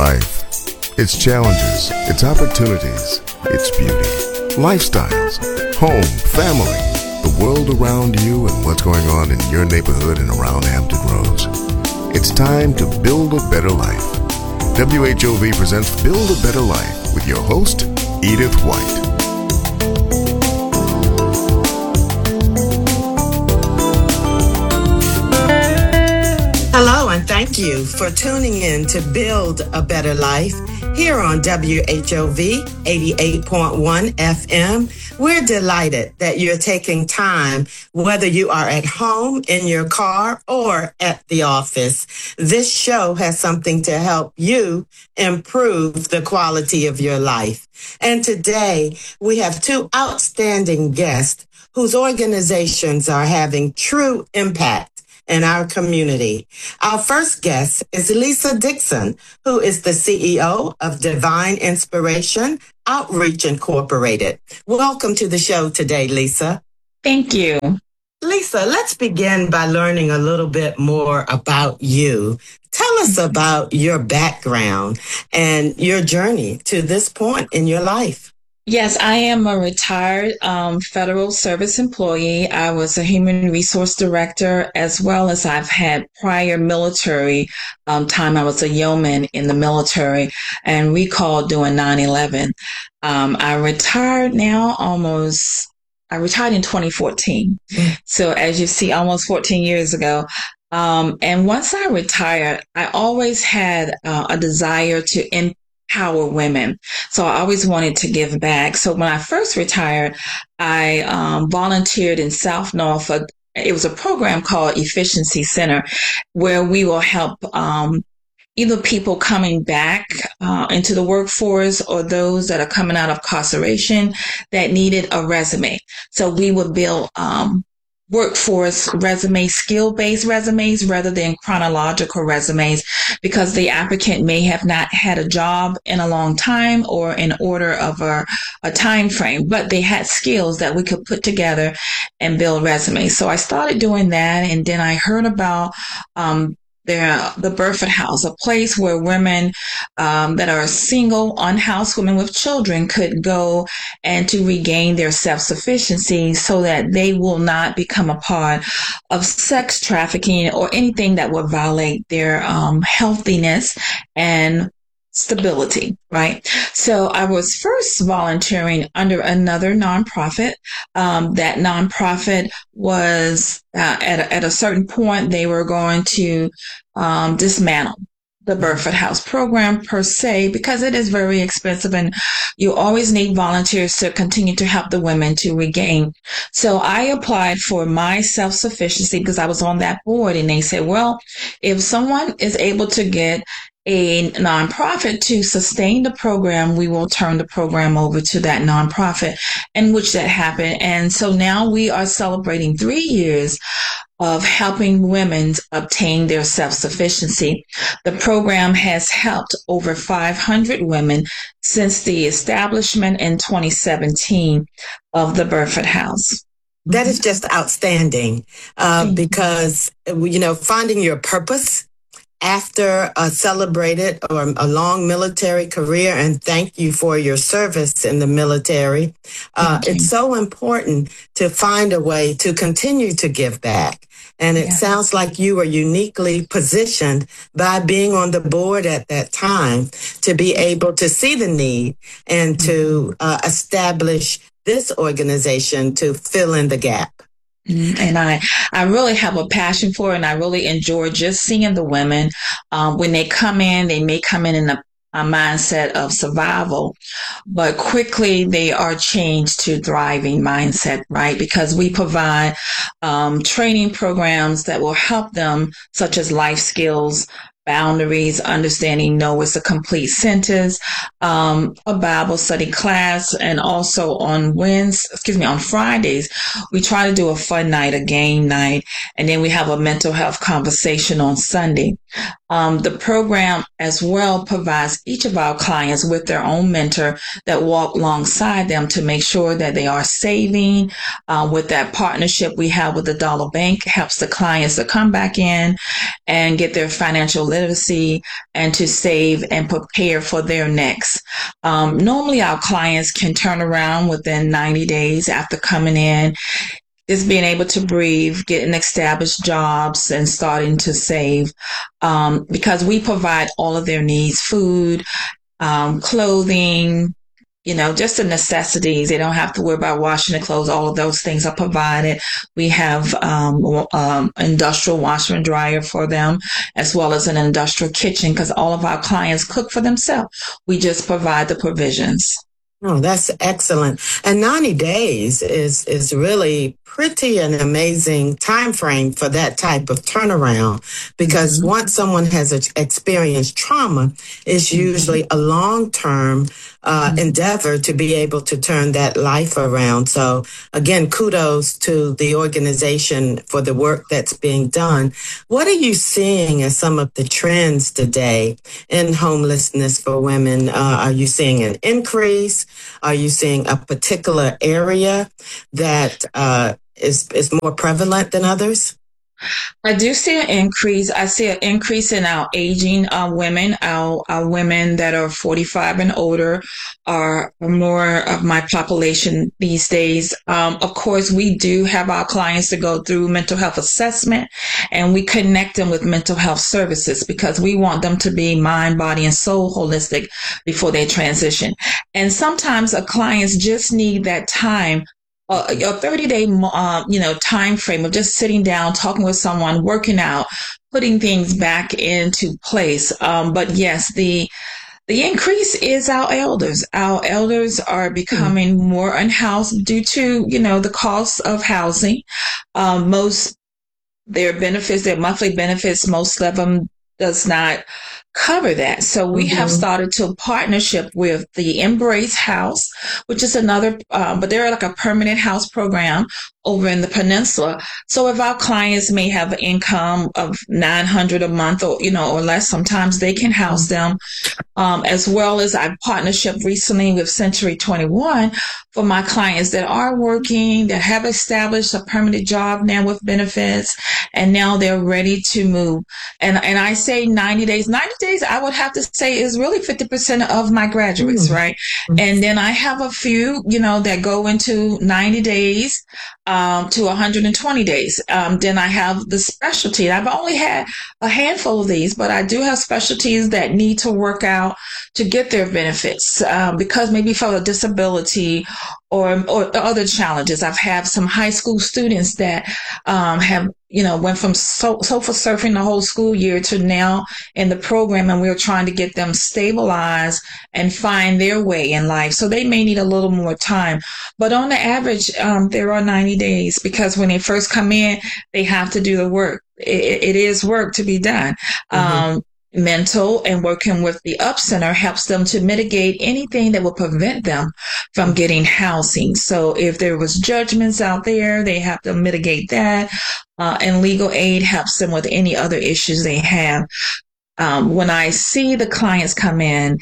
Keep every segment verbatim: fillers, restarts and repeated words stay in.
life. Its challenges, its opportunities, its beauty, lifestyles, home, family, the world around you, and what's going on in your neighborhood and around Hampton Roads. It's time to build a better life. W H O V presents Build a Better Life with your host, Edith White. Hello, and thank you for tuning in to Build a Better Life here on W H O V eighty-eight point one F M. We're delighted that you're taking time, whether you are at home, in your car, or at the office. This show has something to help you improve the quality of your life. And today, we have two outstanding guests whose organizations are having true impact in our community. Our first guest is Lisa Dixon, who is the C E O of Divine Inspiration Outreach Incorporated. Welcome to the show today, Lisa. Thank you. Lisa, let's begin by learning a little bit more about you. Tell us about your background and your journey to this point in your life. Yes, I am a retired um, federal service employee. I was a human resource director, as well as I've had prior military um, time. I was a yeoman in the military and recall doing nine eleven. Um, I retired now almost, I retired in twenty fourteen. Mm. So as you see, almost fourteen years ago. Um, and once I retired, I always had uh, a desire to impact empower women. So I always wanted to give back. So when I first retired, I um, volunteered in South Norfolk. It was a program called Efficiency Center, where we will help um, either people coming back uh, into the workforce or those that are coming out of incarceration that needed a resume. So we would build um, workforce resumes, skill-based resumes rather than chronological resumes, because the applicant may have not had a job in a long time or in order of a, a time frame, but they had skills that we could put together and build resumes. So I started doing that, and then I heard about um, the, the Burford House, a place where women um, that are single, unhoused women with children could go and to regain their self-sufficiency so that they will not become a part of sex trafficking or anything that would violate their um, healthiness and stability, right? So I was first volunteering under another nonprofit. Um, that nonprofit was uh, at, a, at a certain point, they were going to um, dismantle the Burford House program per se, because it is very expensive and you always need volunteers to continue to help the women to regain. So I applied for my self-sufficiency because I was on that board, and they said, well, if someone is able to get a nonprofit to sustain the program, we will turn the program over to that nonprofit, in which that happened. And so now we are celebrating three years of helping women obtain their self-sufficiency. The program has helped over five hundred women since the establishment in twenty seventeen of the Burford House. That is just outstanding uh, because, you know, finding your purpose after a celebrated or a long military career, and thank you for your service in the military. Uh, it's so important to find a way to continue to give back. And it yeah. sounds like you were uniquely positioned by being on the board at that time to be able to see the need and to uh, establish this organization to fill in the gap. And I, I really have a passion for it, and I really enjoy just seeing the women. Um, when they come in, they may come in in a, a mindset of survival, but quickly they are changed to thriving mindset, right? Because we provide um, training programs that will help them, such as life skills, boundaries, understanding no is a complete sentence, um, a Bible study class, and also on Wednesdays, excuse me, on Fridays, we try to do a fun night, a game night, and then we have a mental health conversation on Sunday. Um, the program as well provides each of our clients with their own mentor that walk alongside them to make sure that they are saving. Uh, with that partnership we have with the Dollar Bank, helps the clients to come back in and get their financial literacy and to save and prepare for their next. Um, normally our clients can turn around within ninety days after coming in, just being able to breathe, getting established jobs and starting to save, um, because we provide all of their needs, food, um, clothing, you know, just the necessities. They don't have to worry about washing the clothes. All of those things are provided. We have um, um, industrial washer and dryer for them, as well as an industrial kitchen, because all of our clients cook for themselves. We just provide the provisions. Oh, that's excellent. And ninety days is is really pretty an amazing time frame for that type of turnaround, because mm-hmm. once someone has experienced trauma, it's usually mm-hmm. a long-term uh, mm-hmm. endeavor to be able to turn that life around. So again, kudos to the organization for the work that's being done. What are you seeing as some of the trends today in homelessness for women? Uh, are you seeing an increase? Are you seeing a particular area that uh, is is more prevalent than others? I do see an increase. I see an increase in our aging uh, women. Our, our women that are forty-five and older are more of my population these days. Um, of course, we do have our clients to go through mental health assessment, and we connect them with mental health services because we want them to be mind, body, and soul holistic before they transition. And sometimes our clients just need that time. Uh, a thirty day, uh, you know, time frame of just sitting down, talking with someone, working out, putting things back into place. Um, but yes, the the increase is our elders. Our elders are becoming mm-hmm. more unhoused due to, you know, the cost of housing. Um, most their benefits, their monthly benefits, most of them does not cover that. So we mm-hmm. have started to partnership with the Embrace House, which is another, uh, but they're like a permanent house program over in the peninsula. So if our clients may have an income of nine hundred dollars a month or, you know, or less, sometimes they can house them. Um, as well as I partnership recently with Century twenty-one for my clients that are working, that have established a permanent job now with benefits, and now they're ready to move. And, and I say ninety days, ninety days, I would have to say is really fifty percent of my graduates, mm-hmm. right? Mm-hmm. And then I have a few, you know, that go into ninety days, um, to one hundred twenty days. Um, then I have the specialty. I've only had a handful of these, but I do have specialties that need to work out to get their benefits, um, because maybe for a disability or, or other challenges. I've had some high school students that um, have, you know, went from so- sofa surfing the whole school year to now in the program, and we're trying to get them stabilized and find their way in life. So they may need a little more time. But on the average, um, there are ninety days, because when they first come in, they have to do the work. It, it is work to be done. Mm-hmm. Um, mental and working with the Up Center helps them to mitigate anything that will prevent them from getting housing. So if there was judgments out there, they have to mitigate that. Uh, and legal aid helps them with any other issues they have. Um, when I see the clients come in,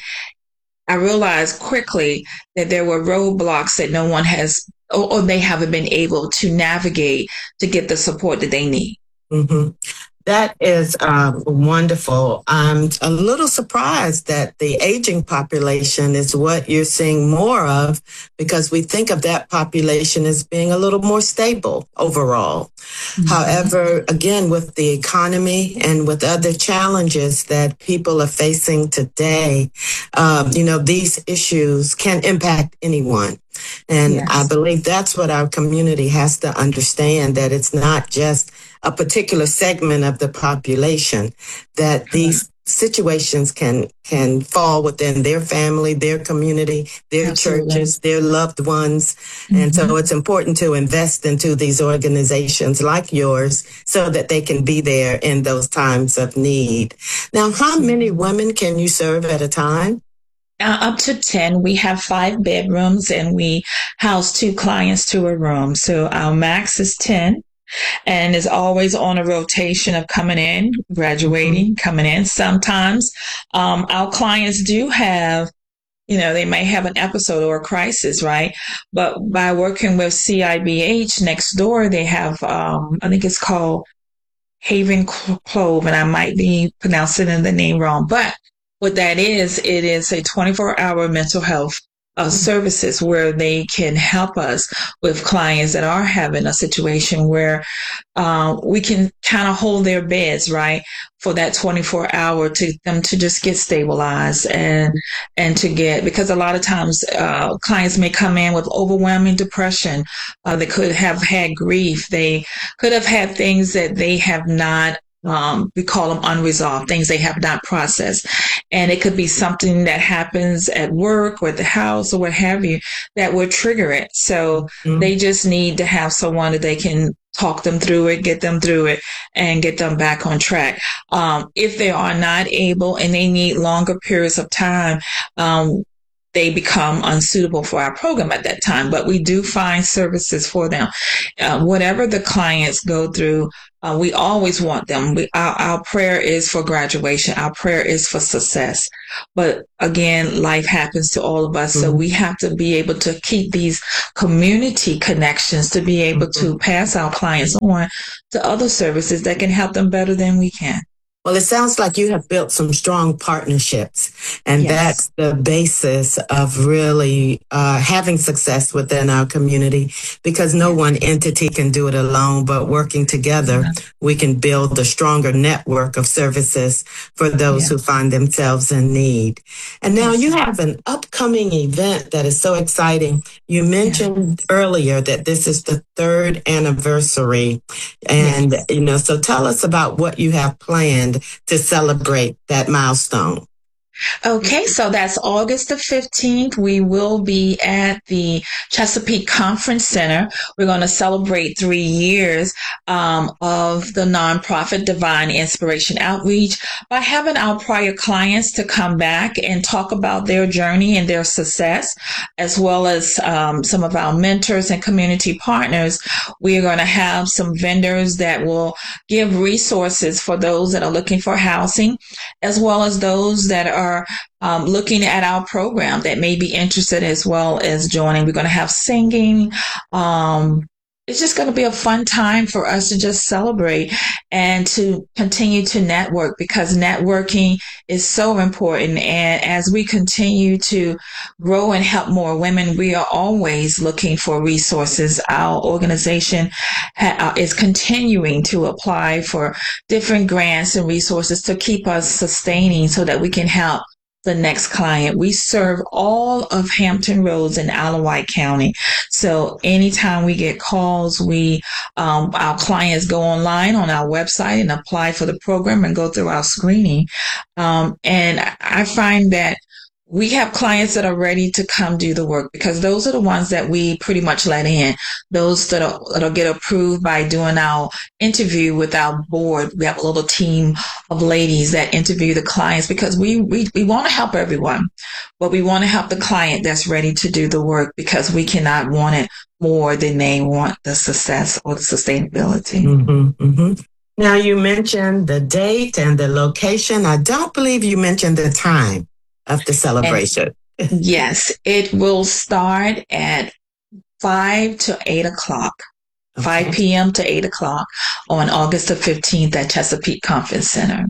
I realize quickly that there were roadblocks that no one has, or, or they haven't been able to navigate to get the support that they need. Mm-hmm. That is um, wonderful. I'm a little surprised that the aging population is what you're seeing more of, because we think of that population as being a little more stable overall. Mm-hmm. However, again, with the economy and with other challenges that people are facing today, um, you know, these issues can impact anyone. And yes. I believe that's what our community has to understand, that it's not just a particular segment of the population, that these situations can can fall within their family, their community, their Absolutely. Churches, their loved ones. Mm-hmm. And so it's important to invest into these organizations like yours so that they can be there in those times of need. Now, how many women can you serve at a time? Uh, up to ten. We have five bedrooms and we house two clients to a room. So our max is ten. And is always on a rotation of coming in, graduating, mm-hmm. coming in. Sometimes um, our clients do have, you know, they may have an episode or a crisis, right? But by working with C I B H next door, they have, um, I think it's called Haven Clove, and I might be pronouncing the name wrong, but what that is, it is a twenty-four hour mental health uh, services where they can help us with clients that are having a situation where uh, we can kind of hold their beds, right, for that twenty-four hour to them to just get stabilized and and to get, because a lot of times uh, clients may come in with overwhelming depression. Uh, they could have had grief. They could have had things that they have not Um, we call them unresolved, things they have not processed. And it could be something that happens at work or at the house or what have you that would trigger it. So mm-hmm. they just need to have someone that they can talk them through it, get them through it, and get them back on track. Um, if they are not able and they need longer periods of time, um, they become unsuitable for our program at that time, but we do find services for them. Uh, whatever the clients go through, uh, we always want them. We, our, our prayer is for graduation. Our prayer is for success. But again, life happens to all of us. Mm-hmm. So we have to be able to keep these community connections to be able mm-hmm. to pass our clients on to other services that can help them better than we can. Well, it sounds like you have built some strong partnerships, and yes. that's the basis of really uh, having success within our community, because no one entity can do it alone, but working together, yeah. we can build a stronger network of services for those yeah. who find themselves in need. And now yes. you have an upcoming event that is so exciting. You mentioned yeah. earlier that this is the third anniversary, and, yes. you know, so tell us about what you have planned to celebrate that milestone. Okay, so that's August the fifteenth. We will be at the Chesapeake Conference Center. We're going to celebrate three years um, of the nonprofit Divine Inspiration Outreach by having our prior clients to come back and talk about their journey and their success, as well as um, some of our mentors and community partners. We are going to have some vendors that will give resources for those that are looking for housing, as well as those that are are um, looking at our program that may be interested as well as joining. We're going to have singing. Um, it's just going to be a fun time for us to just celebrate and to continue to network, because networking is so important. And as we continue to grow and help more women, we are always looking for resources. Our organization ha- is continuing to apply for different grants and resources to keep us sustaining so that we can help the next client. We serve all of Hampton Roads in Alawite County. So anytime we get calls, we, um, our clients go online on our website and apply for the program and go through our screening. Um, and I find that we have clients that are ready to come do the work, because those are the ones that we pretty much let in. Those that are, that'll get approved by doing our interview with our board. We have a little team of ladies that interview the clients, because we, we, we want to help everyone, but we want to help the client that's ready to do the work, because we cannot want it more than they want the success or the sustainability. Mm-hmm, mm-hmm. Now, you mentioned the date and the location. I don't believe you mentioned the time of the celebration. And yes, it will start at five to eight o'clock, okay. five p.m. to eight o'clock on August the fifteenth at Chesapeake Conference Center.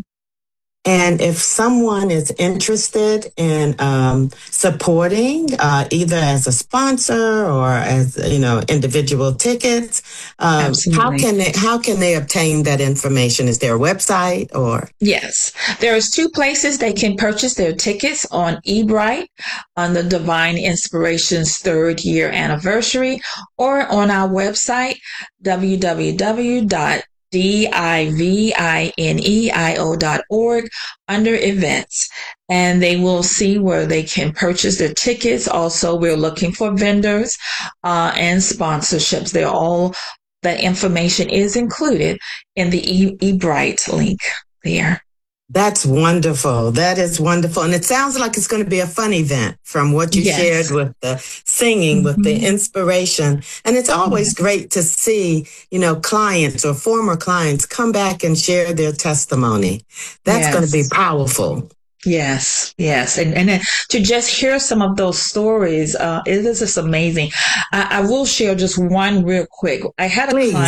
And if someone is interested in um, supporting, uh, either as a sponsor or as, you know, individual tickets, um, how can they how can they obtain that information? Is there a website or? Yes, there's two places they can purchase their tickets: on eBrite, on the Divine Inspiration's third year anniversary, or on our website, w w w dot D I V I N E I O dot org, under events, and they will see where they can purchase their tickets. Also, we're looking for vendors uh, and sponsorships. They're all, that information is included in the e- eBrite link there. That's wonderful. That is wonderful. And it sounds like it's going to be a fun event from what you yes. shared with the singing, mm-hmm. with the inspiration. And it's always mm-hmm. great to see, you know, clients or former clients come back and share their testimony. That's yes. going to be powerful. Yes, yes. And, and then to just hear some of those stories, uh, it is just amazing. I, I will share just one real quick. I had a Please. client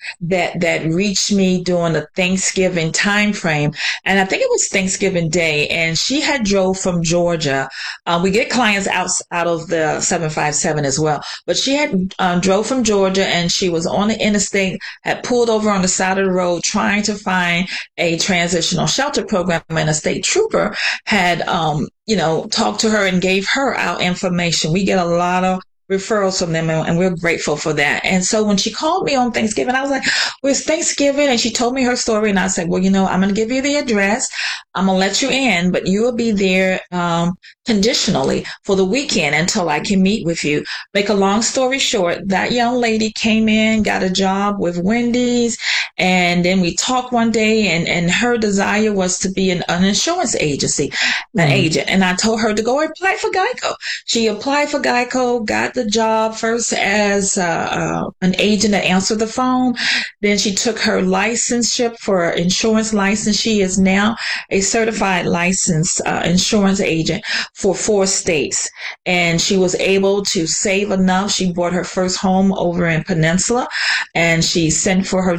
that that reached me during the Thanksgiving time frame, and I think it was Thanksgiving Day. And she had drove from Georgia. Um, we get clients out out of the seven five seven as well, but she had um, drove from Georgia, and she was on the interstate, had pulled over on the side of the road trying to find a transitional shelter program, and a state trooper had um, you know talked to her and gave her our information. We get a lot of referrals from them, and we're grateful for that. And so when she called me on Thanksgiving, I was like, well, it's Thanksgiving, and she told me her story, and I said, well, you know, I'm going to give you the address. I'm going to let you in, but you will be there um, conditionally for the weekend until I can meet with you. Make a long story short, that young lady came in, got a job with Wendy's, and then we talked one day, and, and her desire was to be an, an insurance agency, an mm-hmm. agent. And I told her to go apply for Geico. She applied for Geico, got the job first as uh, uh, an agent that answered the phone. Then she took her licenseship for insurance license. She is now a certified licensed uh, insurance agent for four states. And she was able to save enough. She bought her first home over in Peninsula, and she sent for her